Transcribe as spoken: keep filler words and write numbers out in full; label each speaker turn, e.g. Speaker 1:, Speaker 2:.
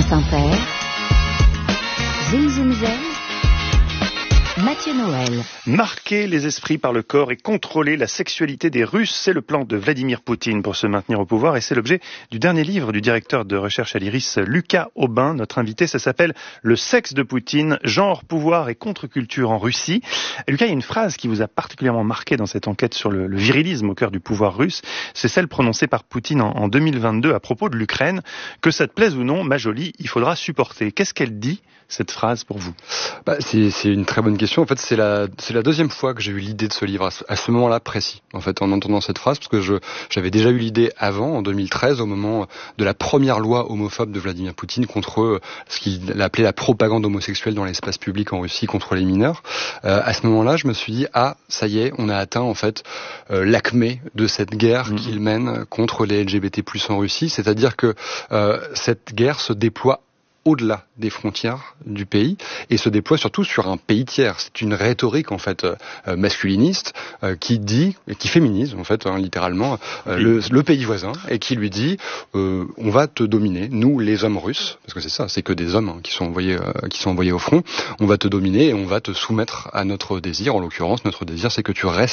Speaker 1: France Inter, Zim Zim Zen, Mathieu Noël.
Speaker 2: Marquer les esprits par le corps et contrôler la sexualité des Russes, c'est le plan de Vladimir Poutine pour se maintenir au pouvoir et c'est l'objet du dernier livre du directeur de recherche à l'Iris, Lucas Aubin, notre invité. Ça s'appelle « Le sexe de Poutine, genre, pouvoir et contre-culture en Russie ». Lucas, il y a une phrase qui vous a particulièrement marqué dans cette enquête sur le, le virilisme au cœur du pouvoir russe. C'est celle prononcée par Poutine en, en deux mille vingt-deux à propos de l'Ukraine. Que ça te plaise ou non, ma jolie, il faudra supporter. Qu'est-ce qu'elle dit, cette phrase, pour vous?
Speaker 3: bah, c'est, c'est une très bonne question. En fait, c'est la, c'est la deuxième fois que j'ai eu l'idée de ce livre, à ce, à ce moment-là précis, en fait, en entendant cette phrase, parce que je, j'avais déjà eu l'idée avant, en deux mille treize, au moment de la première loi homophobe de Vladimir Poutine contre ce qu'il appelait la propagande homosexuelle dans l'espace public en Russie contre les mineurs. Euh, à ce moment-là, je me suis dit, ah, ça y est, on a atteint, en fait, euh, l'acmé de cette guerre mmh. qu'il mène contre les L G B T plus, en Russie, c'est-à-dire que euh, cette guerre se déploie au-delà des frontières du pays et se déploie surtout sur un pays tiers. C'est une rhétorique en fait euh, masculiniste euh, qui dit et qui féminise en fait hein, littéralement euh, oui. le, le pays voisin et qui lui dit euh, on va te dominer, nous les hommes russes, parce que c'est ça, c'est que des hommes hein, qui sont envoyés euh, qui sont envoyés au front, on va te dominer et on va te soumettre à notre désir. En l'occurrence, notre désir c'est que tu restes